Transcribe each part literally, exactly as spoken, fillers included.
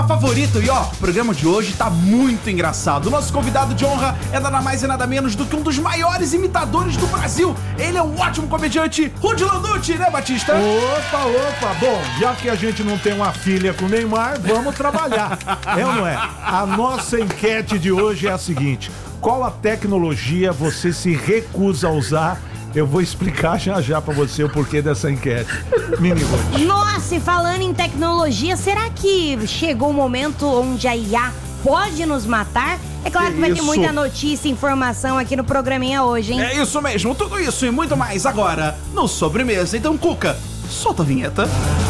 Favorito. E ó, o programa de hoje tá muito engraçado. O nosso convidado de honra é nada mais e nada menos do que um dos maiores imitadores do Brasil. Ele é um ótimo comediante, Rudy Landucci, né, Batista? Opa, opa. Bom, já que a gente não tem uma filha com o Neymar, vamos trabalhar. É ou não é? A nossa enquete de hoje é a seguinte: qual a tecnologia você se recusa a usar? Eu vou explicar já já pra você o porquê dessa enquete. Mini Ruth. Nossa, e falando em tecnologia, será que chegou o momento onde a I A pode nos matar? É claro que, que vai isso? ter muita notícia e informação aqui no programinha hoje, hein? É isso mesmo, tudo isso e muito mais agora no Sobremesa. Então, Cuca, solta a vinheta.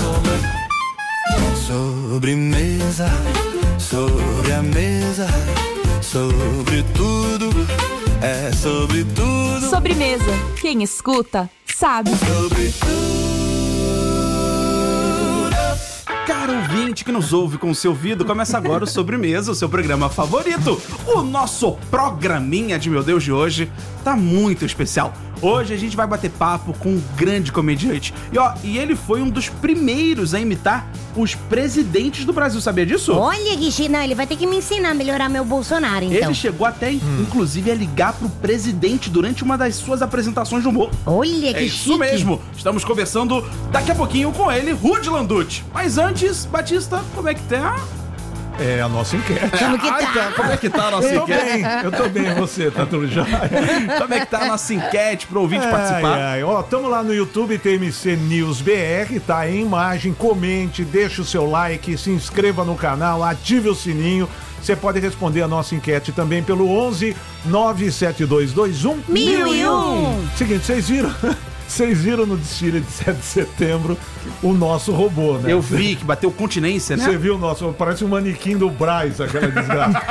Sobremesa, sobre a mesa, sobre tudo, é sobre tudo. Sobremesa, quem escuta, sabe. Sobre tudo. Caro ouvinte que nos ouve com o seu ouvido, começa agora o Sobremesa, o seu programa favorito. O nosso programinha de meu Deus de hoje tá muito especial. Hoje a gente vai bater papo com um grande comediante. E ó, e ele foi um dos primeiros a imitar os presidentes do Brasil, sabia disso? Olha, Guixina, ele vai ter que me ensinar a melhorar meu Bolsonaro, então. Ele chegou até, hum. inclusive, a ligar pro presidente durante uma das suas apresentações de humor. Olha, que É isso mesmo. Estamos conversando daqui a pouquinho com ele, Rudy Landucci. Mas antes, Batista, como é que tá? É a nossa enquete. Como que Ai, tá? tá. Como é que tá a nossa Eu tô enquete? bem, eu tô bem, você, tá tudo já? Como é que tá a nossa enquete pro ouvinte Ai, participar? ai. Ó, tamo lá no YouTube, T M C News B R, tá em imagem, comente, deixa o seu like, se inscreva no canal, ative o sininho. Você pode responder a nossa enquete também pelo onze nove sete dois dois um Mil e um. Seguinte, vocês viram? Vocês viram no desfile de sete de setembro o nosso robô, né? Eu vi que bateu continência, né? Você viu o nosso? Parece um manequim do Braz, aquela desgraça.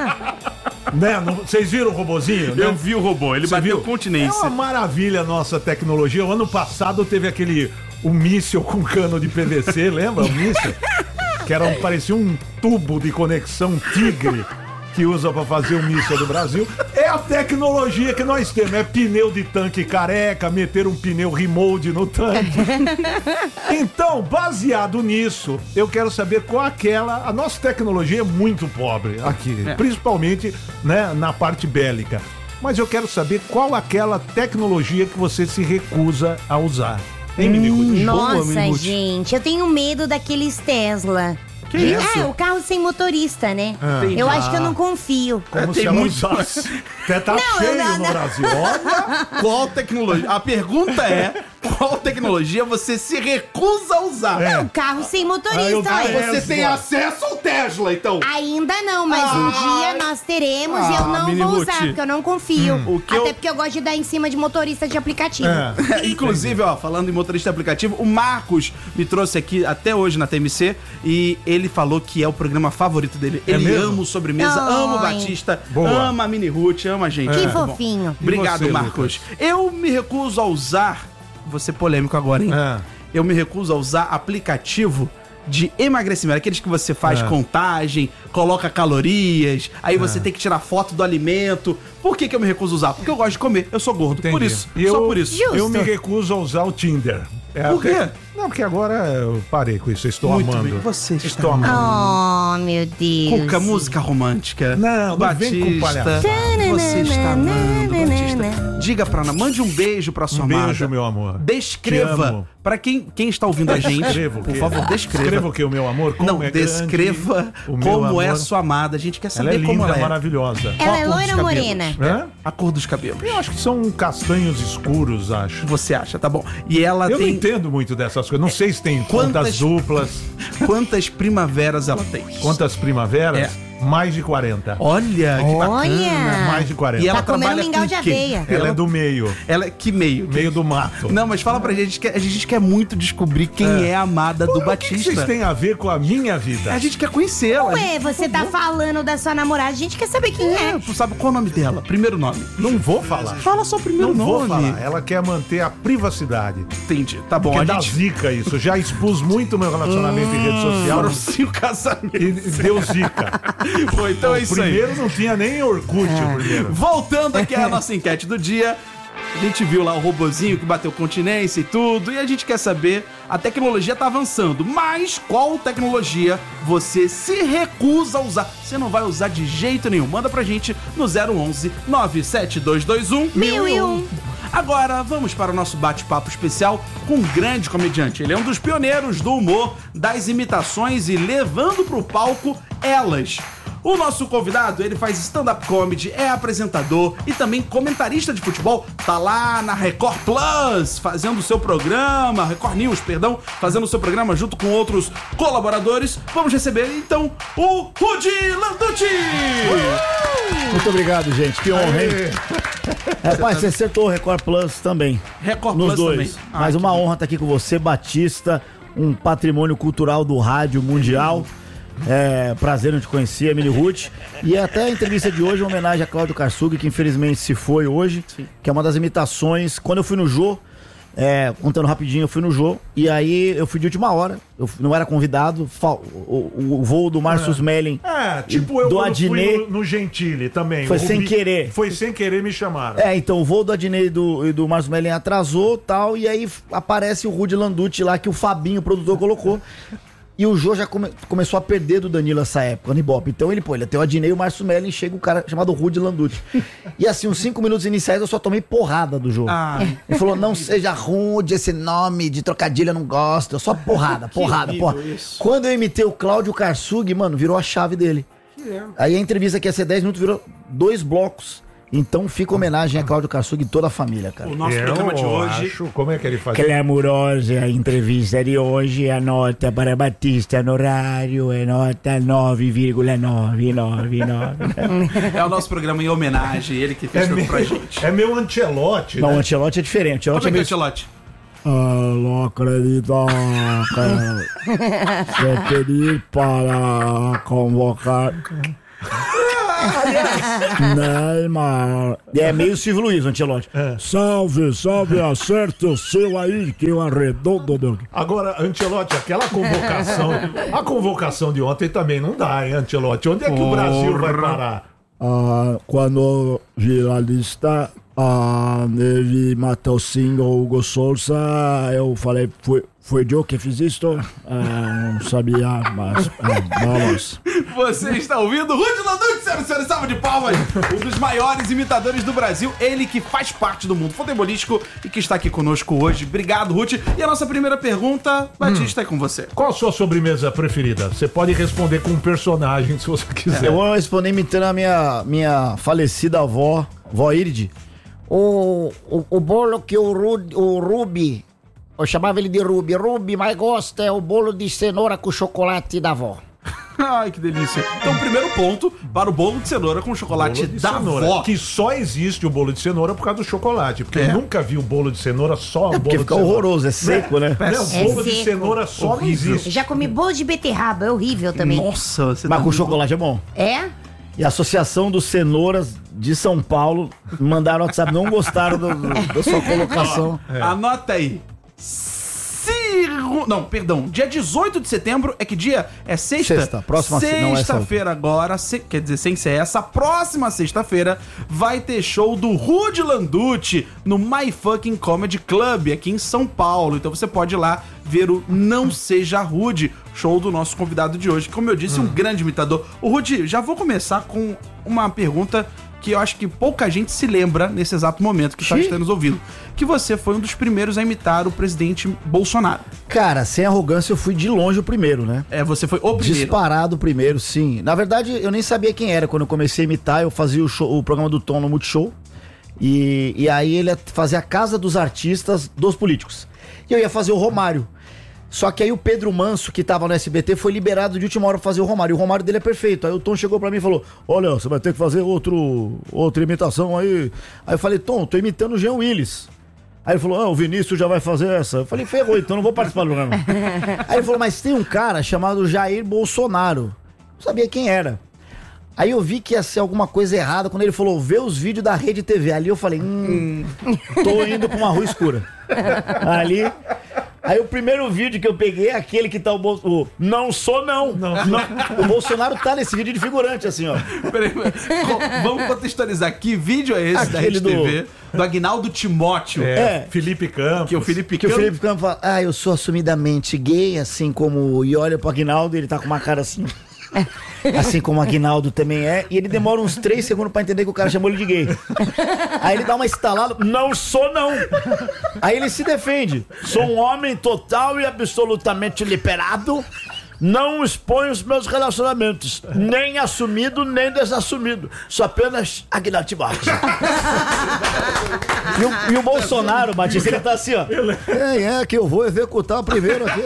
Né? Não- Vocês viram o robozinho? Né? Eu vi o robô, ele Você bateu viu? continência. É uma maravilha a nossa tecnologia. O ano passado teve aquele o míssil com cano de P V C, lembra o míssil? Que era um, parecia um tubo de conexão Tigre que usa pra fazer o míssil do Brasil. É a tecnologia que nós temos. É pneu de tanque careca, meter um pneu remold no tanque. Então, baseado nisso, eu quero saber qual aquela... A nossa tecnologia é muito pobre aqui, É. principalmente, né, na parte bélica. Mas eu quero saber qual aquela tecnologia que você se recusa a usar. Hein, Mini Ruth? Nossa, Mini Ruth? gente, eu tenho medo daqueles Tesla. Que De- isso? É, o carro sem motorista, né? Ah. Eu acho que eu não confio. Como Tem se ela muito- usasse. Até tá Não, cheio não, no não. Brasil. Olha, Qual tecnologia? A pergunta é: qual tecnologia você se recusa a usar? É. O carro sem Ah, eu- motorista, ah, ué. é. Você tem acesso ao Tesla, então. Ainda não, mas um dia nós teremos e eu Ah, não Mini vou Ruth. usar, porque eu não confio. O que Até eu- porque eu gosto de dar em cima de motorista de aplicativo. É. Inclusive, ó, falando em motorista aplicativo, o Marcos me trouxe aqui até hoje na T M C e ele falou que é o programa favorito dele. É Ele mesmo? ama o Sobremesa, Ai. ama o Batista, Boa. ama a Mini Ruth, ama a gente. Que É. Bom, fofinho. Obrigado, E você, Marcos. Eu me recuso a usar, vou ser polêmico agora, hein? É. Eu me recuso a usar aplicativo de emagrecimento, aqueles que você faz É. contagem, coloca calorias, aí você É. tem que tirar foto do alimento. Por que que eu me recuso a usar? Porque eu gosto de comer, eu sou gordo, por Entendi. isso, E só eu, por isso. Justo. Eu me recuso a usar o Tinder. É Por quê? até- Não, porque agora eu parei com isso. Eu estou Muito amando. bem, você está Estou amando. Oh, meu Deus. Cuca, música romântica. Não, não vem com palhaçada. Você está amando, Batista. Diga pra Ana, mande um beijo pra sua Um beijo, amada. meu amor. Te Descreva. amo. Pra quem, quem está ouvindo a gente, Descreva o por quê? favor, descreva. Descreva o que, o meu amor? Como Não, é descreva grande, o meu como é a amor. sua amada. A gente quer Ela saber é linda, como ela é. maravilhosa. Qual Ela a é cor dos loira ou cabelos? morena? Hã? A cor dos cabelos. Eu acho que são castanhos escuros, acho. Você acha, tá bom. E ela Eu não tem... entendo muito dessas coisas. Não sei se tem Quantas- quantas duplas, Quantas primaveras ela tem? quantas primaveras. É. Mais de quarenta. Olha, que bacana. Olha. Mais de quarenta. E ela Tá comendo trabalha mingau com de quê? aveia. Ela é do meio. Ela é que meio? Meio do mato. Não, mas fala pra gente que a gente quer muito descobrir quem é, É. a amada do O que que Batista. vocês têm a ver com a minha vida? A gente quer conhecê-la. Ué, você tá falando da sua namorada, a gente quer saber quem É, é. tu sabe qual é o nome dela? Primeiro nome. Não vou falar. Fala só o primeiro Não vou nome. falar. Ela quer manter a privacidade. Entendi. Tá bom, Porque a dá gente... zica isso. Já expus muito meu relacionamento em rede social. Foram cinco casamentos. E deu zica. Foi, então é O isso primeiro aí. não tinha nem Orkut, o primeiro. Voltando aqui à nossa enquete do dia. A gente viu lá o robozinho que bateu continência e tudo, e a gente quer saber, a tecnologia tá avançando, mas qual tecnologia você se recusa a usar? Você não vai usar de jeito nenhum. Manda pra gente no zero onze, nove sete dois dois um, Mil e um. Agora, vamos para o nosso bate-papo especial com um grande comediante. Ele é um dos pioneiros do humor, das imitações e levando pro palco elas. O nosso convidado, ele faz stand-up comedy, é apresentador e também comentarista de futebol. Tá lá na Record Plus, fazendo o seu programa, Record News, perdão, fazendo o seu programa junto com outros colaboradores. Vamos receber, então, o Rudy Landucci! Muito obrigado, gente. Que honra, hein? Rapaz, você acertou o Record Plus também. Record Nos Plus dois. também. Ah, Mas uma que honra estar aqui com você, Batista, um patrimônio cultural do rádio mundial. É, prazer em te conhecer, Emily Ruth. E até a entrevista de hoje é uma homenagem a Cláudio Karsug, que infelizmente se foi hoje. Sim. Que é uma das imitações. Quando eu fui no Jô, é, contando rapidinho, eu fui no Jô, e aí eu fui de última hora, eu não era convidado, fal, o, o, o voo do Márcio Smelling. É, tipo eu do quando Adnet, fui no, no Gentili também. Foi o sem Rubi, querer. Foi sem querer, me chamaram. É, então o voo do Adnet e do, e do Márcio Smelling atrasou e tal, e aí aparece o Rudy Landucci lá, que o Fabinho, o produtor, colocou. E o Jô já come, começou a perder do Danilo nessa época, no Ibope. Então ele, pô, ele tem o Adnet e o Márcio Smelling, chega o cara chamado Rudy Landucci. E assim, uns cinco minutos iniciais eu só tomei porrada do Jô. Ah. Ele falou, não seja Rudy, esse nome de trocadilho eu não gosto. Só porrada, porrada, porrada. Isso. Quando eu imitei o Cláudio Karsug, mano, virou a chave dele. É. Aí a entrevista que ia ser dez minutos virou dois blocos. Então fica homenagem a Cláudio Karsug e toda a família, cara. O nosso eu programa de hoje... Acho, como é que ele faz? Clamorosa a entrevista de hoje, a nota para Batista no horário é nota nove vírgula nove nove nove. É o nosso programa em homenagem, ele que fez é tudo meu, pra gente. É meu Ancelotti, Não, né? o Ancelotti é diferente. Como é que é meio... o Ancelotti? Ah, não acredito, cara. Se pedir para convocar... Neymar. É meio Silvio Luiz, Ancelotti. É. Salve, salve, acerte o seu aí, que eu arredondo, meu. Agora, Ancelotti, aquela convocação, a convocação de ontem também não dá, hein, Ancelotti? Onde é que Porra. o Brasil vai parar? Ah, quando vi a lista, ah, vi Matheusinho, Hugo Souza, eu falei, foi, foi eu que fiz isto? Ah, não sabia, mas ah, vamos. Você está ouvindo Rudy Landucci, senhoras e senhores, salva de palmas, um dos maiores imitadores do Brasil, ele que faz parte do mundo futebolístico e que está aqui conosco hoje. Obrigado, Ruth. E a nossa primeira pergunta, Batista, hum. é com você. Qual a sua sobremesa preferida? Você pode responder com um personagem, se você quiser. Eu vou responder imitando a minha, minha falecida avó, vó Iride. O, o, o bolo que o, Rudy, o Rubi, eu chamava ele de Rubi, Rubi mais gosta é o bolo de cenoura com chocolate da avó. Ai, que delícia. Então, primeiro ponto para o bolo de cenoura com chocolate da cenoura, avó. Que só existe o bolo de cenoura por causa do chocolate. Porque é. eu nunca vi o bolo de cenoura só o é bolo de fica cenoura. horroroso, é seco, né? Não, é bolo seco. de cenoura só não existe. Já comi bolo de beterraba, é horrível também. Nossa, você Mas tá com muito... chocolate é bom. É? E a Associação dos Cenouras de São Paulo mandaram no WhatsApp, não gostaram do, do, da sua colocação. É. Anota aí. Não, perdão, dia dezoito de setembro é que dia? É sexta? Sexta, próxima sexta-feira agora, se, quer dizer, sem ser essa, próxima sexta-feira vai ter show do Rudy Landucci no My Fucking Comedy Club aqui em São Paulo. Então você pode ir lá ver o Não Seja Rudy, show do nosso convidado de hoje. Como eu disse, hum. um grande imitador. O Rudy, já vou começar com uma pergunta que eu acho que pouca gente se lembra nesse exato momento que está nos ouvindo. Que você foi um dos primeiros a imitar o presidente Bolsonaro. Cara, sem arrogância, eu fui de longe o primeiro, né? É, você foi o primeiro. Disparado o primeiro, sim. Na verdade, eu nem sabia quem era. Quando eu comecei a imitar, eu fazia o, show, o programa do Tom no Multishow. E, e aí ele fazia a casa dos artistas dos políticos. E eu ia fazer o Romário. Só que aí o Pedro Manso, que tava no S B T, foi liberado de última hora pra fazer o Romário. E o Romário dele é perfeito. Aí o Tom chegou pra mim e falou, olha, você vai ter que fazer outro, outra imitação aí. Aí eu falei, Tom, tô imitando o Jean Willis. Aí ele falou, ah, o Vinícius já vai fazer essa. Eu falei, ferrou, então não vou participar do programa. Aí ele falou, mas tem um cara chamado Jair Bolsonaro. Não sabia quem era. Aí eu vi que ia ser alguma coisa errada quando ele falou, vê os vídeos da Rede T V. Ali eu falei, hum, tô indo pra uma rua escura. Ali... Aí o primeiro vídeo que eu peguei é aquele que tá o, Bol... o não sou não. Não. não. O Bolsonaro tá nesse vídeo de figurante, assim, ó. Peraí, vamos contextualizar. Que vídeo é esse Aquele da Rede do... T V? Do Aguinaldo Timóteo. É, É. Felipe Campos. Que o Felipe Que o Campos... Felipe Campos fala, ah, eu sou assumidamente gay, assim como... E olha pro Aguinaldo, ele tá com uma cara assim... Assim como o Aguinaldo também é. E ele demora uns três segundos pra entender que o cara chamou ele de gay. Aí ele dá uma estalada, não sou não. Aí ele se defende. Sou um homem total e absolutamente liberado. Não exponho os meus relacionamentos, nem assumido, nem desassumido. Sou apenas Aguinaldo Timóteo. E o, e o Bolsonaro, Batista, ele tá assim, ó. É, é que eu vou executar primeiro aqui.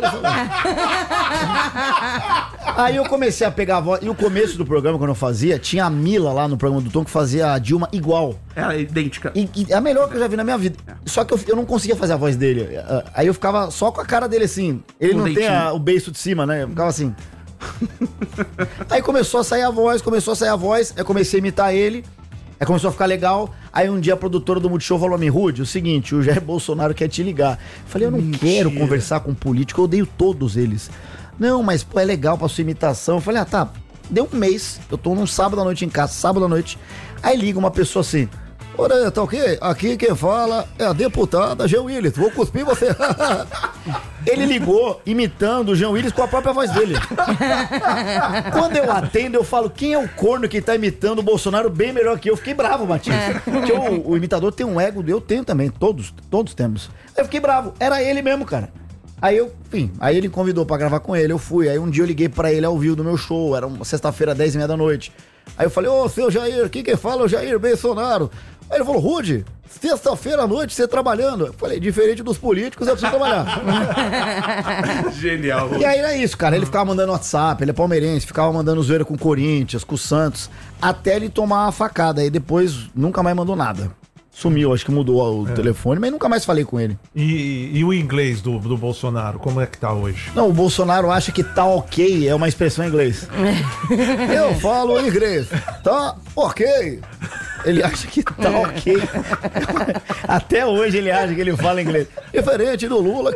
Aí eu comecei a pegar a voz. E o começo do programa, quando eu fazia, tinha a Mila lá no programa do Tom que fazia a Dilma igual. Ela é idêntica. E, e é a melhor que eu já vi na minha vida. Só que eu, eu não conseguia fazer a voz dele. Aí eu ficava só com a cara dele assim. Ele O não dentinho. tem a- o beiço de cima, né? Eu ficava assim. Aí começou a sair a voz, começou a sair a voz. Aí eu comecei a imitar ele. Aí começou a ficar legal. Aí um dia a produtora do Multishow falou a mim, Rude, o seguinte, o Jair Bolsonaro quer te ligar. Eu falei, eu não Mentira. quero conversar com político, eu odeio todos eles. Não, mas pô, é legal pra sua imitação. Eu falei, ah, tá. Deu um mês, eu tô num sábado à noite em casa, sábado à noite. Aí liga uma pessoa assim, ora, tá ok? Aqui quem fala é a deputada Jean Willis, vou cuspir você. Ele ligou imitando o Jean Willis com a própria voz dele. Quando eu atendo, eu falo, quem é o corno que tá imitando o Bolsonaro bem melhor que eu? Fiquei bravo, Batista. Porque o, o imitador tem um ego, eu tenho também, todos, todos temos. Aí eu fiquei bravo, era ele mesmo, cara. Aí eu, enfim, aí ele convidou pra gravar com ele, eu fui. Aí um dia eu liguei pra ele ao vivo do meu show, era uma sexta-feira, dez e meia da noite. Aí eu falei, ô, seu Jair, quem que fala é o Jair Bolsonaro. Aí ele falou, Rude, sexta-feira à noite você trabalhando. Eu falei, diferente dos políticos, eu preciso trabalhar. Genial. E aí era isso, cara. Ele ficava mandando WhatsApp, ele é palmeirense, ficava mandando zoeira com o Corinthians, com o Santos, até ele tomar a facada. Aí depois nunca mais mandou nada. Sumiu, acho que mudou o telefone, mas nunca mais falei com ele. E, e o inglês do, do Bolsonaro, como é que tá hoje? Não, o Bolsonaro acha que tá ok é uma expressão em inglês. Eu falo inglês. Tá ok. Ele acha que tá ok. Até hoje ele acha que ele fala inglês. Diferente do Lula,